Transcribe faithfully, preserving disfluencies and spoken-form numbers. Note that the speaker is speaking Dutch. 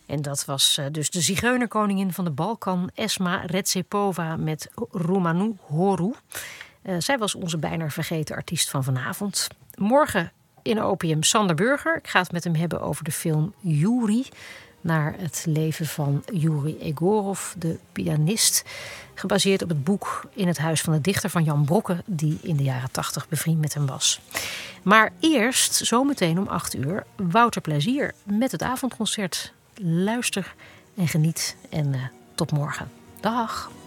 En dat was uh, dus de zigeunerkoningin van de Balkan, Esma Retsepova met Romanu Horu. Uh, zij was onze bijna vergeten artiest van vanavond. Morgen in Opium Sander Burger. Ik ga het met hem hebben over de film Yuri. Naar het leven van Yuri Egorov, de pianist. Gebaseerd op het boek In het huis van de dichter van Jan Brokke, die in de jaren tachtig bevriend met hem was. Maar eerst, zometeen om acht uur, Wouter Plezier met het avondconcert. Luister en geniet en uh, tot morgen. Dag.